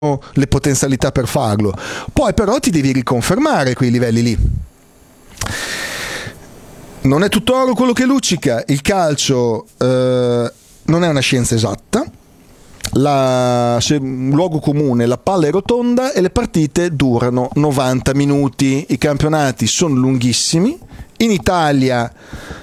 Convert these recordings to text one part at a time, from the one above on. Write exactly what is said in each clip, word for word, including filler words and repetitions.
le potenzialità per farlo. Poi però ti devi riconfermare quei livelli lì. Non è tutt'oro quello che luccica. Il calcio eh, non è una scienza esatta. La, se, un luogo comune, la palla è rotonda e le partite durano novanta minuti. I campionati sono lunghissimi. In Italia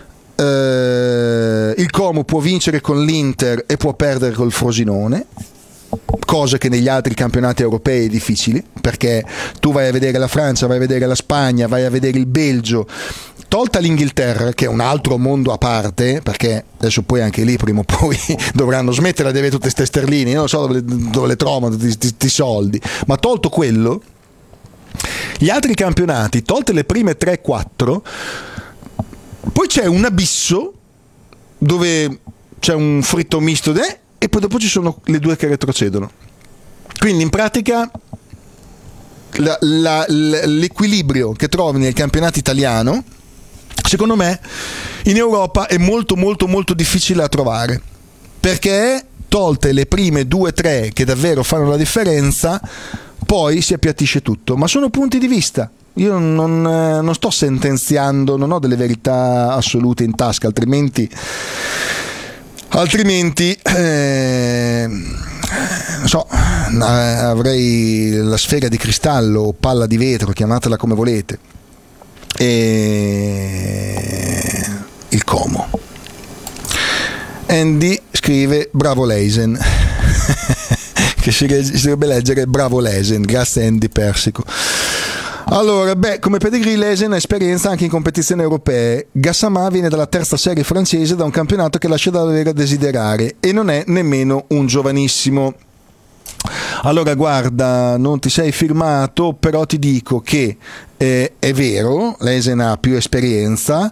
eh, il Como può vincere con l'Inter e può perdere col Frosinone, cosa che negli altri campionati europei è difficile, perché tu vai a vedere la Francia, vai a vedere la Spagna, vai a vedere il Belgio, tolta l'Inghilterra che è un altro mondo a parte, perché adesso poi anche lì prima o poi dovranno smettere di avere tutte queste sterline, io non so dove, dove le trovano questi soldi, ma tolto quello, gli altri campionati, tolte le prime tre quattro, poi c'è un abisso dove c'è un fritto misto de, e poi dopo ci sono le due che retrocedono. Quindi in pratica la, la, l'equilibrio che trovi nel campionato italiano, secondo me in Europa è molto molto molto difficile da trovare, perché tolte le prime due tre che davvero fanno la differenza, poi si appiattisce tutto. Ma sono punti di vista. Io non, non sto sentenziando, non ho delle verità assolute in tasca, altrimenti altrimenti eh, non so, avrei la sfera di cristallo o palla di vetro, chiamatela come volete, e il Como. Andy scrive bravo Leisen che si dovrebbe leggere bravo Leisen. Grazie Andy Persico. Allora, beh, come pedigree Lesen ha esperienza anche in competizioni europee. Gassama viene dalla terza serie francese, da un campionato che lascia davvero a desiderare, e non è nemmeno un giovanissimo. Allora guarda, non ti sei firmato, però ti dico che eh, è vero, Lesen ha più esperienza,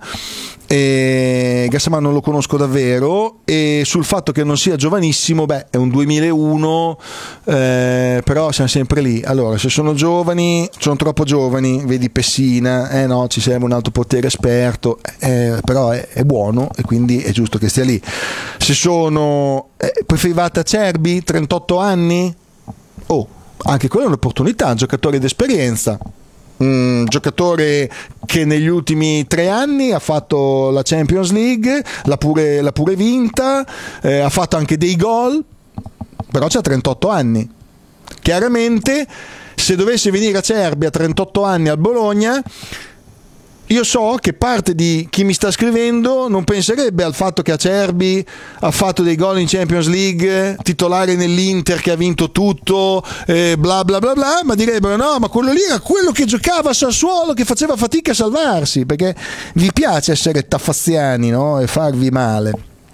e Gassama non lo conosco davvero, e sul fatto che non sia giovanissimo, beh, è un duemilauno, eh, però siamo sempre lì. Allora, se sono giovani, sono troppo giovani, vedi Pessina, eh no, ci serve un altro portiere esperto, eh, però è, è buono e quindi è giusto che stia lì. Se sono eh, preferivate a Cerbi, trentotto anni, oh, anche quella è un'opportunità, un giocatore d'esperienza. Un giocatore che negli ultimi tre anni ha fatto la Champions League, l'ha pure, l'ha pure vinta, eh, ha fatto anche dei gol, però c'ha trentotto anni. Chiaramente se dovesse venire a Cerbi a trentotto anni al Bologna, io so che parte di chi mi sta scrivendo non penserebbe al fatto che Acerbi ha fatto dei gol in Champions League, titolare nell'Inter che ha vinto tutto, eh, bla bla bla bla, ma direbbero no, ma quello lì era quello che giocava a Sassuolo, che faceva fatica a salvarsi, perché vi piace essere taffaziani, no? E farvi male.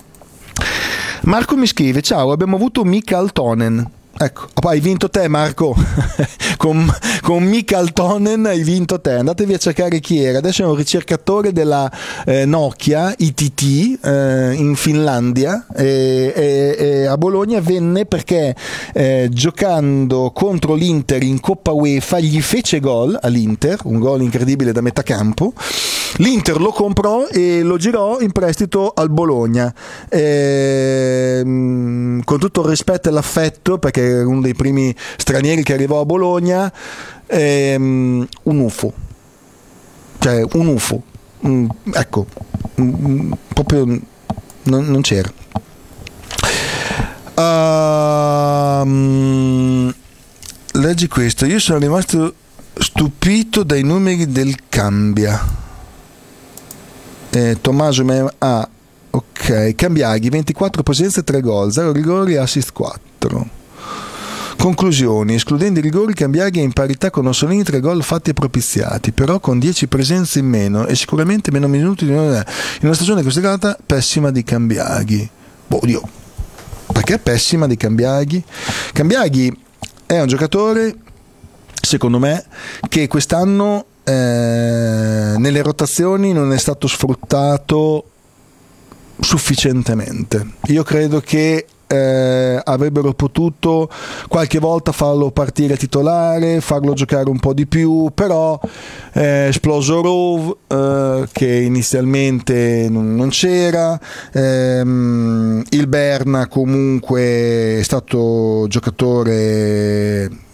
Marco mi scrive: ciao, abbiamo avuto Mika Altonen. Ecco, hai vinto te Marco con, con Mikael Tonen hai vinto te, andatevi a cercare chi era. Adesso è un ricercatore della eh, Nokia I T T eh, in Finlandia, e, e, e a Bologna venne perché eh, giocando contro l'Inter in Coppa UEFA gli fece gol all'Inter, un gol incredibile da metà campo. L'Inter lo comprò e lo girò in prestito al Bologna, e, con tutto il rispetto e l'affetto, perché era uno dei primi stranieri che arrivò a Bologna, ehm, un U F O, cioè un U F O, mm, ecco, mm, proprio non, non c'era. Uh, leggi questo: io sono rimasto stupito dai numeri del Cambia. Eh, Tommaso ah, ok, Cambiaghi ventiquattro presenze, tre gol, zero rigori, assist quattro. Conclusioni: escludendo i rigori, Cambiaghi è in parità con Orsolini, tre gol fatti e propiziati, però con dieci presenze in meno e sicuramente meno minuti di in una stagione considerata pessima di Cambiaghi. Boh, Dio, perché pessima di Cambiaghi? Cambiaghi è un giocatore, secondo me, che quest'anno eh, nelle rotazioni non è stato sfruttato sufficientemente. Io credo che eh, avrebbero potuto qualche volta farlo partire titolare, farlo giocare un po' di più, però è esploso Rove, eh, che inizialmente non, non c'era, ehm, il Berna comunque è stato giocatore